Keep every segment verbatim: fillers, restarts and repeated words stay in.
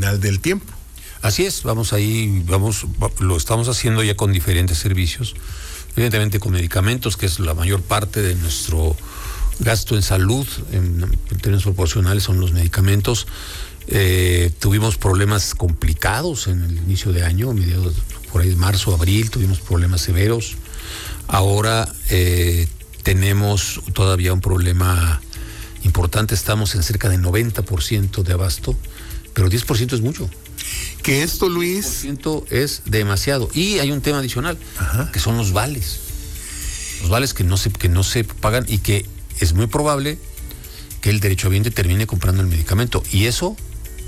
final del tiempo. Así es, vamos ahí, vamos, lo estamos haciendo ya con diferentes servicios, evidentemente con medicamentos, que es la mayor parte de nuestro gasto en salud, en, en términos proporcionales son los medicamentos. Eh, tuvimos problemas complicados en el inicio de año, mediados por ahí de marzo, abril, tuvimos problemas severos. Ahora eh, tenemos todavía un problema importante, estamos en cerca de noventa por ciento de abasto, pero diez por ciento es mucho. Que esto, Luis, diez por ciento es demasiado. Y hay un tema adicional, Ajá. que son los vales. Los vales que no se, que no se pagan y que es muy probable que el derechohabiente termine comprando el medicamento. Y eso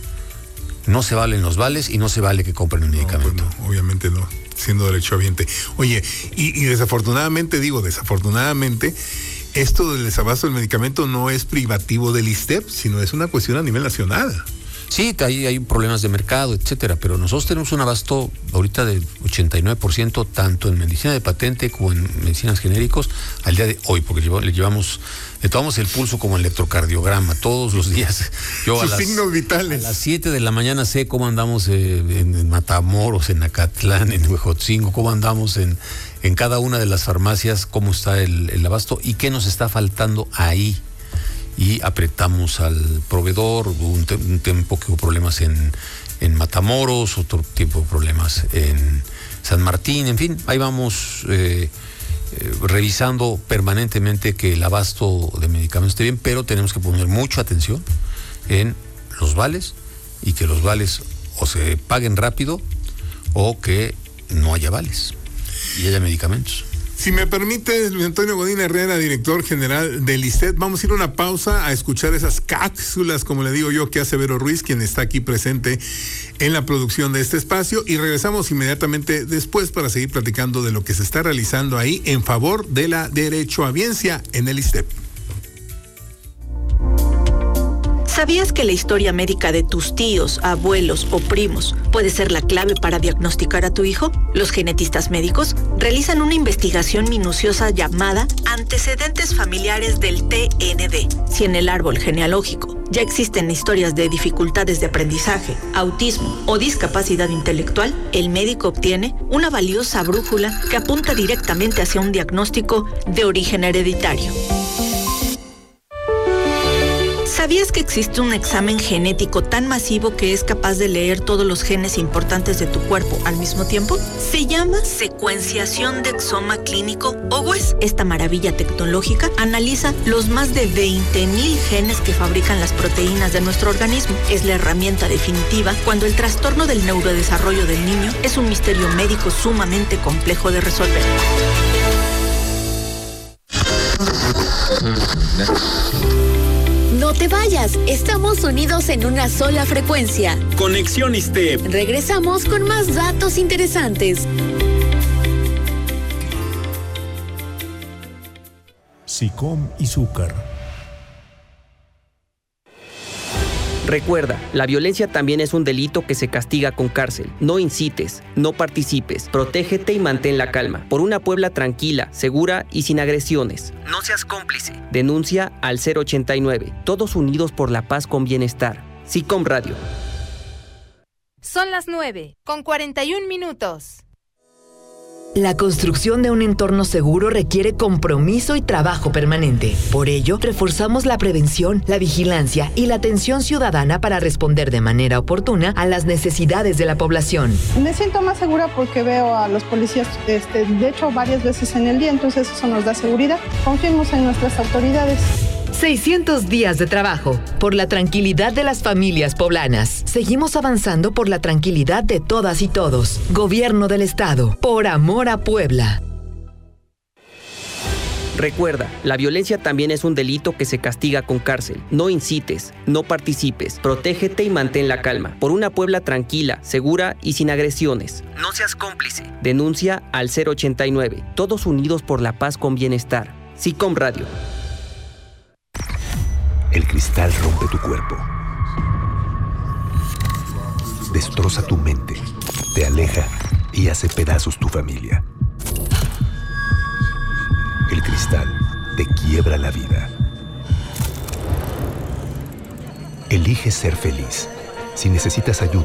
no se valen los vales y no se vale que compren el medicamento. No, pues no, obviamente no, siendo derechohabiente. Oye, y, y desafortunadamente, digo, desafortunadamente, esto del desabasto del medicamento no es privativo del ISSSTE, sino es una cuestión a nivel nacional. Sí, hay, hay problemas de mercado, etcétera, pero nosotros tenemos un abasto ahorita del ochenta y nueve por ciento, tanto en medicina de patente como en medicinas genéricos, al día de hoy, porque le llevamos, le tomamos el pulso como electrocardiograma todos los días. Yo Sus a las, signos vitales. A las siete de la mañana sé cómo andamos eh, en, en Matamoros, en Acatlán, en Huejotzingo, cómo andamos en, en cada una de las farmacias, cómo está el, el abasto y qué nos está faltando ahí. Y apretamos al proveedor, un, te, un tiempo que hubo problemas en, en Matamoros, otro tiempo de problemas en San Martín, en fin, ahí vamos eh, eh, revisando permanentemente que el abasto de medicamentos esté bien, pero tenemos que poner mucha atención en los vales y que los vales o se paguen rápido o que no haya vales y haya medicamentos. Si me permite, Luis Antonio Godín Herrera, director general del ISSSTE, vamos a ir a una pausa a escuchar esas cápsulas, como le digo yo, que hace Vero Ruiz, quien está aquí presente en la producción de este espacio, y regresamos inmediatamente después para seguir platicando de lo que se está realizando ahí en favor de la derechohabiencia en el ISSSTE. ¿Sabías que la historia médica de tus tíos, abuelos o primos puede ser la clave para diagnosticar a tu hijo? Los genetistas médicos realizan una investigación minuciosa llamada antecedentes familiares del T N D. Si en el árbol genealógico ya existen historias de dificultades de aprendizaje, autismo o discapacidad intelectual, el médico obtiene una valiosa brújula que apunta directamente hacia un diagnóstico de origen hereditario. ¿Sabías que existe un examen genético tan masivo que es capaz de leer todos los genes importantes de tu cuerpo al mismo tiempo? Se llama secuenciación de exoma clínico o W E S. Esta maravilla tecnológica analiza los más de veinte mil genes que fabrican las proteínas de nuestro organismo. Es la herramienta definitiva cuando el trastorno del neurodesarrollo del niño es un misterio médico sumamente complejo de resolver. No te vayas, estamos unidos en una sola frecuencia. Conexión ISSSTE. Regresamos con más datos interesantes. SICOM y Zúcar. Recuerda, la violencia también es un delito que se castiga con cárcel. No incites, no participes, protégete y mantén la calma. Por una Puebla tranquila, segura y sin agresiones. No seas cómplice. Denuncia al cero ochenta y nueve. Todos unidos por la paz con bienestar. SICOM Radio. Son las nueve, con cuarenta y un minutos. La construcción de un entorno seguro requiere compromiso y trabajo permanente. Por ello, reforzamos la prevención, la vigilancia y la atención ciudadana para responder de manera oportuna a las necesidades de la población. Me siento más segura porque veo a los policías, este, de hecho, varias veces en el día, entonces eso nos da seguridad. Confiemos en nuestras autoridades. seiscientos días de trabajo por la tranquilidad de las familias poblanas. Seguimos avanzando por la tranquilidad de todas y todos. Gobierno del Estado, por amor a Puebla. Recuerda, la violencia también es un delito que se castiga con cárcel. No incites, no participes, protégete y mantén la calma. Por una Puebla tranquila, segura y sin agresiones. No seas cómplice. Denuncia al cero ochenta y nueve. Todos unidos por la paz con bienestar. SICOM Radio. El cristal rompe tu cuerpo. Destroza tu mente, te aleja y hace pedazos tu familia. El cristal te quiebra la vida. Elige ser feliz. Si necesitas ayuda,